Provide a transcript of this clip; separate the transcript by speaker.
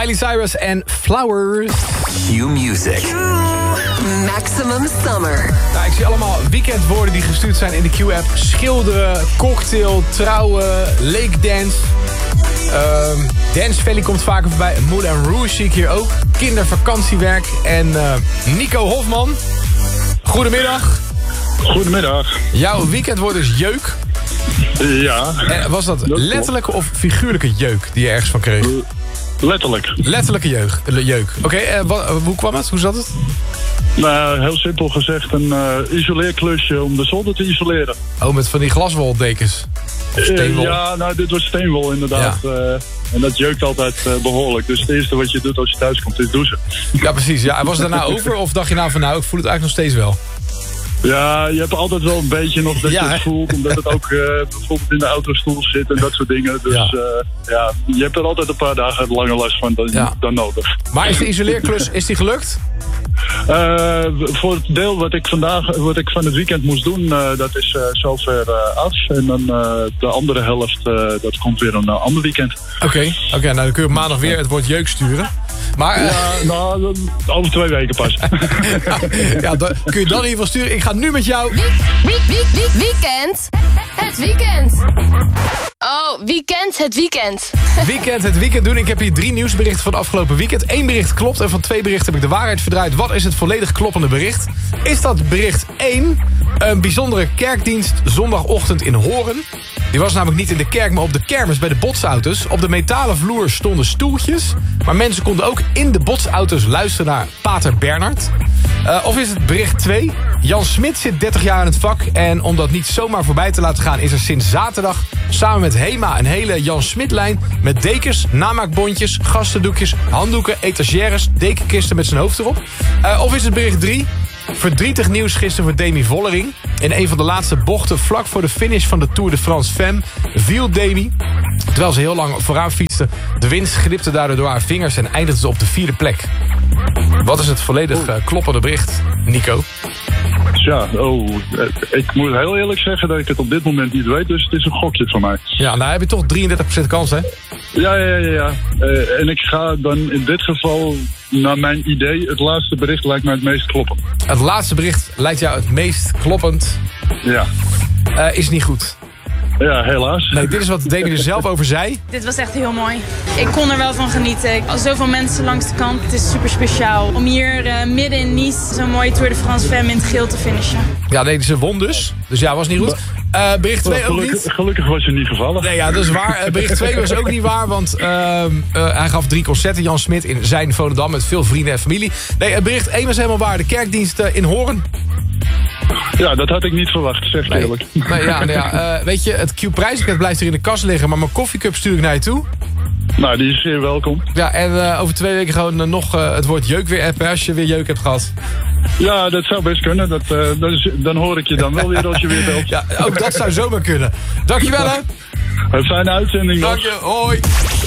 Speaker 1: Miley Cyrus en Flowers.
Speaker 2: Q-Music.
Speaker 3: Maximum Summer.
Speaker 1: Nou, ik zie allemaal weekendwoorden die gestuurd zijn in de Q-app. Schilderen, cocktail, trouwen, lake dance. Dance Valley komt vaker voorbij. Moulin Rouge zie ik hier ook. Kindervakantiewerk. En Nico Hofman. Goedemiddag.
Speaker 4: Goedemiddag.
Speaker 1: Jouw weekendwoord is jeuk.
Speaker 4: Ja.
Speaker 1: En was dat letterlijke of figuurlijke jeuk die je ergens van kreeg?
Speaker 4: Letterlijk.
Speaker 1: Letterlijke jeuk. Oké, hoe kwam het? Hoe zat het?
Speaker 4: Nou, heel simpel gezegd een isoleerklusje om de zolder te isoleren.
Speaker 1: Oh, met van die glaswoldekens. Of steenwol.
Speaker 4: Ja, nou, dit was steenwol inderdaad. Ja. En dat jeukt altijd behoorlijk. Dus het eerste wat je doet als je thuis komt is douchen.
Speaker 1: Ja, precies. Ja. En was het daarna over? Of dacht je nou van nou, ik voel het eigenlijk nog steeds wel?
Speaker 4: Ja, je hebt altijd wel een beetje nog dat je het voelt. Omdat het ook bijvoorbeeld in de autostoel zit en dat soort dingen. Dus je hebt er altijd een paar dagen langer last van dan nodig.
Speaker 1: Maar is de isoleerklus, is die gelukt?
Speaker 4: Voor het deel wat ik van het weekend moest doen, dat is zover af. En dan de andere helft, dat komt weer een ander weekend.
Speaker 1: Oké, nou dan kun je op maandag weer het woord jeuk sturen. Maar,
Speaker 4: nou, over 2 weken pas.
Speaker 1: Kun je dan in ieder geval sturen. Ik ga nu met jou...
Speaker 5: Weekend. Het weekend. Oh, weekend, het weekend.
Speaker 1: Het weekend doen. Ik heb hier 3 nieuwsberichten van het afgelopen weekend. 1 bericht klopt en van 2 berichten heb ik de waarheid verdraaid. Wat is het volledig kloppende bericht? Is dat bericht 1... een bijzondere kerkdienst zondagochtend in Hoorn. Die was namelijk niet in de kerk, maar op de kermis bij de botsauto's. Op de metalen vloer stonden stoeltjes. Maar mensen konden ook in de botsauto's luisteren naar Pater Bernhard. Of is het bericht 2? Jan Smit zit 30 jaar in het vak. En om dat niet zomaar voorbij te laten gaan... is er sinds zaterdag samen met HEMA een hele Jan Smit-lijn... met dekens, namaakbondjes, gastendoekjes, handdoeken, etagères... dekenkisten met zijn hoofd erop. Of is het bericht 3? Verdrietig nieuws gisteren voor Demi Vollering. In een van de laatste bochten vlak voor de finish van de Tour de France Femme... viel Demi, terwijl ze heel lang vooraan fietste... de wind glipte daardoor door haar vingers en eindigde ze op de 4e plek. Wat is het volledig kloppende bericht, Nico?
Speaker 4: Ja, ik moet heel eerlijk zeggen dat ik het op dit moment niet weet, dus het is een gokje van mij.
Speaker 1: Ja, nou heb je toch 33% kans, hè?
Speaker 4: Ja. En ik ga dan in dit geval, naar mijn idee, het laatste bericht lijkt mij het meest kloppend.
Speaker 1: Het laatste bericht lijkt jou het meest kloppend?
Speaker 4: Ja.
Speaker 1: Is niet goed.
Speaker 4: Ja, helaas.
Speaker 1: Nee, dit is wat Demi er zelf over zei.
Speaker 6: Dit was echt heel mooi. Ik kon er wel van genieten. Zoveel mensen langs de kant. Het is super speciaal om hier midden in Nice zo'n mooie Tour de France Femme in het geel te finishen.
Speaker 1: Ja, nee, ze won dus. Dus ja, was niet goed. Bericht 2 ook niet.
Speaker 4: Gelukkig was je niet gevallen.
Speaker 1: Nee, ja, dat is waar. Bericht 2 was ook niet waar, want hij gaf 3 concerten, Jan Smit, in zijn Volendam met veel vrienden en familie. Nee, bericht 1 was helemaal waar. De kerkdienst in Hoorn.
Speaker 4: Ja, dat had ik niet verwacht, zeg eerlijk.
Speaker 1: Weet je, het Q-prijzenpakket blijft hier in de kast liggen, maar mijn koffiecup stuur ik naar je toe.
Speaker 4: Nou, die is zeer welkom.
Speaker 1: Ja, en over 2 weken gewoon nog het woord jeuk weer appen als je weer jeuk hebt gehad.
Speaker 4: Ja, dat zou best kunnen. Dan hoor ik je dan wel weer als je weer belt.
Speaker 1: Ja, ook dat zou zomaar kunnen. Dankjewel, hè.
Speaker 4: Een fijne uitzending nog.
Speaker 1: Dank je, hoi.